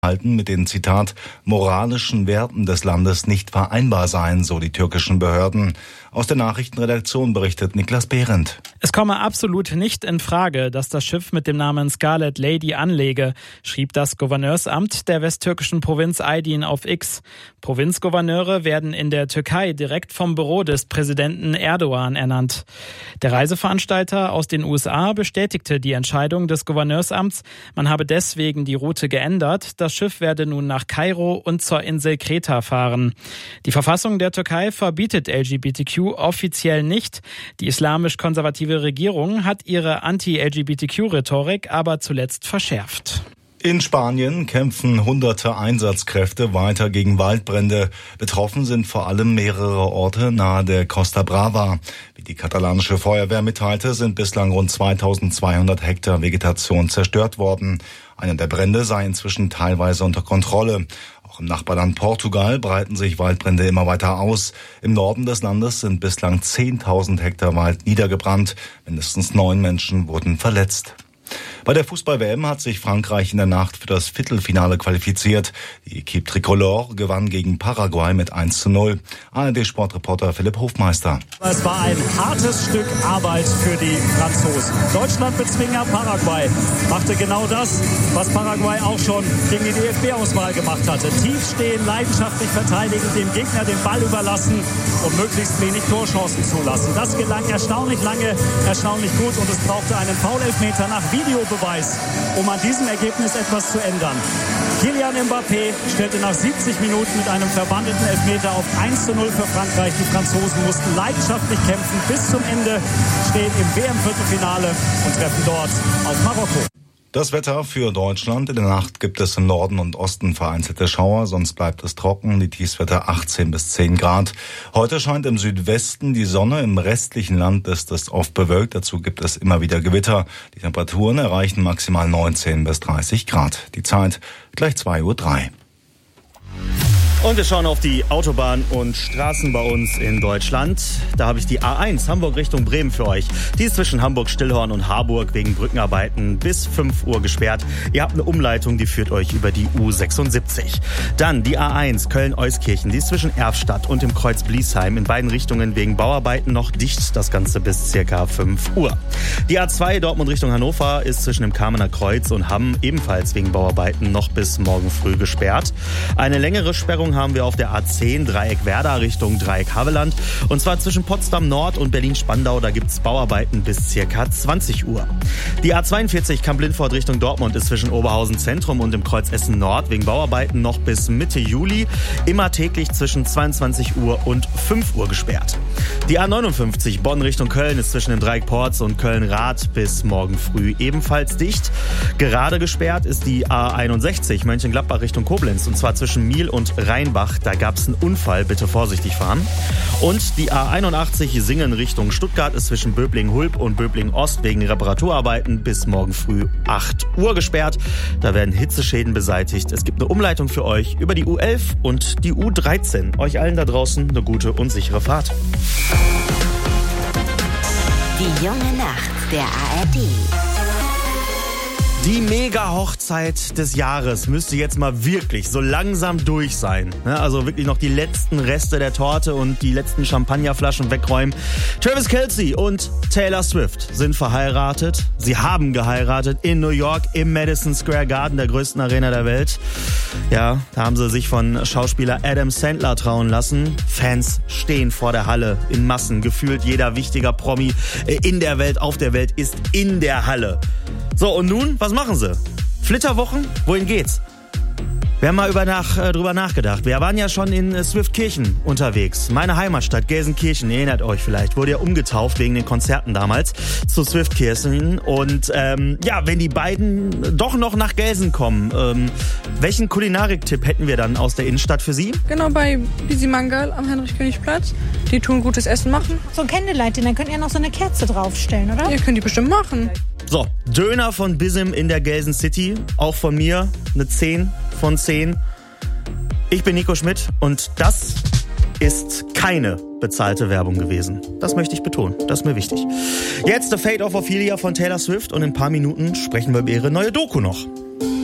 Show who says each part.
Speaker 1: mit den, Zitat, moralischen Werten des Landes nicht vereinbar seien, so die türkischen Behörden. Aus der Nachrichtenredaktion berichtet Niklas Behrendt.
Speaker 2: Es komme absolut nicht in Frage, dass das Schiff mit dem Namen Scarlet Lady anlege, schrieb das Gouverneursamt der westtürkischen Provinz Aydin auf X. Provinzgouverneure werden in der Türkei direkt vom Büro des Präsidenten Erdogan ernannt. Der Reiseveranstalter aus den USA bestätigte die Entscheidung des Gouverneursamts. Man habe deswegen die Route geändert. Das Schiff werde nun nach Kairo und zur Insel Kreta fahren. Die Verfassung der Türkei verbietet LGBTQ offiziell nicht. Die islamisch-konservative Regierung hat ihre Anti-LGBTQ-Rhetorik aber zuletzt verschärft.
Speaker 1: In Spanien kämpfen hunderte Einsatzkräfte weiter gegen Waldbrände. Betroffen sind vor allem mehrere Orte nahe der Costa Brava. Wie die katalanische Feuerwehr mitteilte, sind bislang rund 2200 Hektar Vegetation zerstört worden. Einer der Brände sei inzwischen teilweise unter Kontrolle. Auch im Nachbarland Portugal breiten sich Waldbrände immer weiter aus. Im Norden des Landes sind bislang 10.000 Hektar Wald niedergebrannt. Mindestens 9 Menschen wurden verletzt. Bei der Fußball-WM hat sich Frankreich in der Nacht für das Viertelfinale qualifiziert. Die Equipe Tricolore gewann gegen Paraguay mit 1:0. ARD-Sportreporter Philipp Hofmeister.
Speaker 3: Es war ein hartes Stück Arbeit für die Franzosen. Deutschland-Bezwinger Paraguay machte genau das, was Paraguay auch schon gegen die DFB-Auswahl gemacht hatte. Tief stehen, leidenschaftlich verteidigen, dem Gegner den Ball überlassen und möglichst wenig Torchancen zulassen. Das gelang erstaunlich lange, erstaunlich gut und es brauchte einen Foul-Elfmeter nach Videobeweis, um an diesem Ergebnis etwas zu ändern. Kylian Mbappé stellte nach 70 Minuten mit einem verwandelten Elfmeter auf 1:0 für Frankreich. Die Franzosen mussten leidenschaftlich kämpfen bis zum Ende, stehen im WM-Viertelfinale und treffen dort auf Marokko.
Speaker 1: Das Wetter für Deutschland. In der Nacht gibt es im Norden und Osten vereinzelte Schauer, sonst bleibt es trocken. Die Tiefstwerte 18 bis 10 Grad. Heute scheint im Südwesten die Sonne. Im restlichen Land ist es oft bewölkt. Dazu gibt es immer wieder Gewitter. Die Temperaturen erreichen maximal 19 bis 30 Grad. Die Zeit gleich 2:03 Uhr.
Speaker 4: Und wir schauen auf die Autobahn und Straßen bei uns in Deutschland. Da habe ich die A1 Hamburg Richtung Bremen für euch. Die ist zwischen Hamburg-Stillhorn und Harburg wegen Brückenarbeiten bis 5 Uhr gesperrt. Ihr habt eine Umleitung, die führt euch über die U76. Dann die A1 Köln-Euskirchen. Die ist zwischen Erfstadt und dem Kreuz Bliesheim in beiden Richtungen wegen Bauarbeiten noch dicht. Das Ganze bis circa 5 Uhr. Die A2 Dortmund Richtung Hannover ist zwischen dem Kamener Kreuz und Hamm ebenfalls wegen Bauarbeiten noch bis morgen früh gesperrt. Eine längere Sperrung haben wir auf der A10 Dreieck Werder Richtung Dreieck Havelland. Und zwar zwischen Potsdam Nord und Berlin-Spandau. Da gibt es Bauarbeiten bis circa 20 Uhr. Die A42 Kamp-Lindfort Richtung Dortmund ist zwischen Oberhausen Zentrum und dem Kreuz Essen Nord wegen Bauarbeiten noch bis Mitte Juli. Immer täglich zwischen 22 Uhr und 5 Uhr gesperrt. Die A59 Bonn Richtung Köln ist zwischen dem Dreieck Porz und Köln-Rath bis morgen früh ebenfalls dicht. Gerade gesperrt ist die A61 Mönchengladbach Richtung Koblenz. Und zwar zwischen Miel und Rheinbach. Da gab es einen Unfall, bitte vorsichtig fahren. Und die A81 Singen Richtung Stuttgart ist zwischen Böblingen-Hulb und Böblingen-Ost wegen Reparaturarbeiten bis morgen früh 8 Uhr gesperrt. Da werden Hitzeschäden beseitigt. Es gibt eine Umleitung für euch über die U11 und die U13. Euch allen da draußen eine gute und sichere Fahrt.
Speaker 5: Die junge Nacht der ARD.
Speaker 4: Die Mega-Hochzeit des Jahres müsste jetzt mal wirklich so langsam durch sein. Also wirklich noch die letzten Reste der Torte und die letzten Champagnerflaschen wegräumen. Travis Kelce und Taylor Swift sind verheiratet. Sie haben geheiratet in New York im Madison Square Garden, der größten Arena der Welt. Ja, da haben sie sich von Schauspieler Adam Sandler trauen lassen. Fans stehen vor der Halle in Massen. Gefühlt jeder wichtiger Promi in der Welt, auf der Welt ist in der Halle. So, und nun, was machen sie? Flitterwochen? Wohin geht's? Wir haben mal drüber nachgedacht. Wir waren ja schon in Swiftkirchen unterwegs. Meine Heimatstadt Gelsenkirchen, ihr erinnert euch vielleicht, wurde ja umgetauft wegen den Konzerten damals zu Swiftkirchen. Und wenn die beiden doch noch nach Gelsen kommen, welchen Kulinarik-Tipp hätten wir dann aus der Innenstadt für Sie?
Speaker 6: Genau, bei Bisi Mangal am Heinrich-König-Platz. Die tun gutes Essen machen.
Speaker 7: So ein Candlelight, dann könnt ihr noch so eine Kerze draufstellen, oder?
Speaker 6: Ihr könnt die bestimmt machen.
Speaker 4: So, Döner von Bisim in der Gelsen City. Auch von mir eine 10 von 10. Ich bin Nico Schmidt und das ist keine bezahlte Werbung gewesen. Das möchte ich betonen. Das ist mir wichtig. Jetzt The Fate of Ophelia von Taylor Swift und in ein paar Minuten sprechen wir über ihre neue Doku noch.